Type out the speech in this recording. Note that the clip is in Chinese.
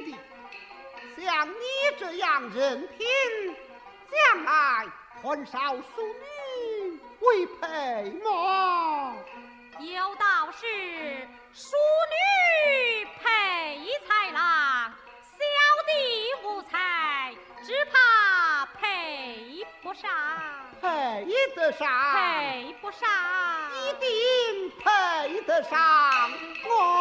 的。像你这样人品，将来很少淑女为配吗？ 有道是淑女配才郎，小弟无才，只怕配不上。 配得上， 配不上， 一定配得上我。